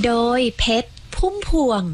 โดยเพชรพุ่มพวง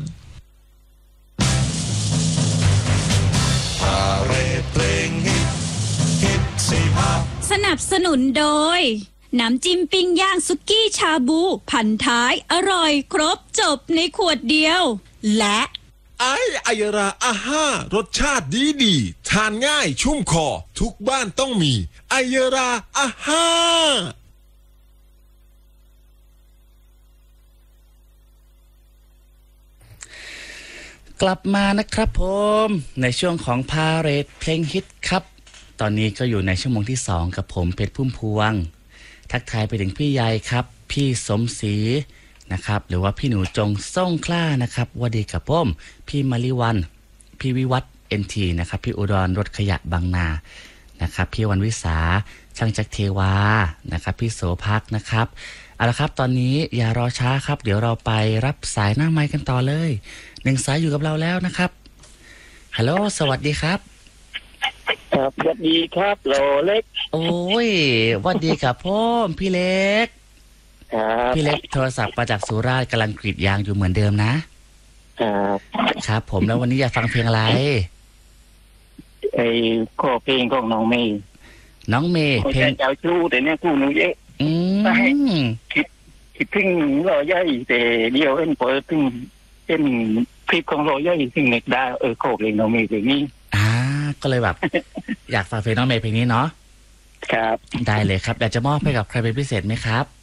สนับสนุนโดยน้ำจิ้มปิ้งย่างสุกี้ชาบูพันท้ายอร่อยครบจบในขวดเดียวและไอยราอาห้ารสชาติดีทานง่ายชุ่มคอทุกบ้านต้องมีไอยราอาห้ากลับมานะครับผมในช่วงของพาเหรดเพลงฮิตครับตอนนี้ก็อยู่ในชั่วโมงที่2กับผมเพชรพุ่มพวงทักทายไปถึงพี่ใหญ่ครับพี่สมศรีนะครับหรือว่าพี่หนูจงส่งคล้านะครับวัสดีกับผมพี่มาริวันพี่วิวัฒน์NTนะครับพี่อุดรรถขยะบางนานะครับพี่วันวิสาช่างจักรเทวานะครับพี่โสภักนะครับเอาละครับตอนนี้อย่ารอช้าครับเดี๋ยวเราไปรับสายหน้าไมค์กันต่อเลย1สายอยู่กับเราแล้วนะครับฮัลโหลสวัสดีครับครับสวัสดีครับโลเล็กโอ้ยสวัสดีครับพ่อพี่เล็กครับพี่เล็กโทรศัพท์มาจากสุราษฎร์กำลังกรีดยางอยู่เหมือนเดิมนะครับครับผมแล้ววันนี้อยากฟังเพลงอะไรข้อเพลงของน้องเมย์เพลงเจ้าชู้แต่เนี่ยกูหนูเยอะคิดถึงรอยใหญ่แต่เดียวเอ็นเปิดถึงเป็นคลิปของรอยใหญ่ถึงเน็ตได้ข้อเพลงน้องเมย์เพลงนี้ก็เลยแบบอยากฟังเพลงน้องเมย์เพลงนี้เนาะครับได้เลยครับอยากจะมอบให้กับใครเป็นพิเศษไหมครับ